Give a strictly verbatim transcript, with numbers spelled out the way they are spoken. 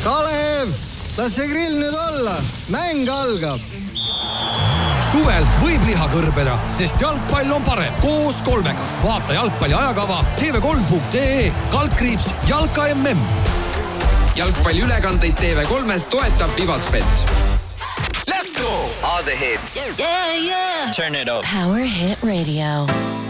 Kalev, las see grill nüüd olla. Mäng algab. Suvel võib liha kõrbeda, sest jalgpall on parem koos kolmega. Vaata jalgpalli ajakava T V kolm punkt ee, kaldkriips Jalka M M. Jalgpalli ülekandeid T V kolmes toetab Vivatbet. Let's go! All the hits. Yeah, yeah. Turn it up. Power Hit Radio.